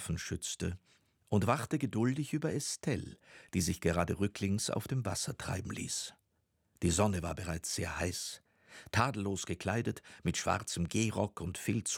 Waffen schützte, und wachte geduldig über Estelle, die sich gerade rücklings auf dem Wasser treiben ließ. Die Sonne war bereits sehr heiß. Tadellos gekleidet, mit schwarzem Gehrock und